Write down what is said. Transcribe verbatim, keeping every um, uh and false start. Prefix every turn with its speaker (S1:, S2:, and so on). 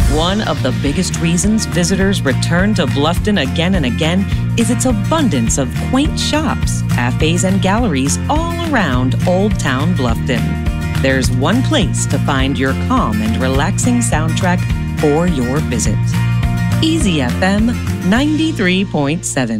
S1: One of the biggest reasons visitors return to Bluffton again and again is its abundance of quaint shops, cafes, and galleries all around Old Town Bluffton. There's one place to find your calm and relaxing soundtrack for your visit. Easy F M ninety-three point seven.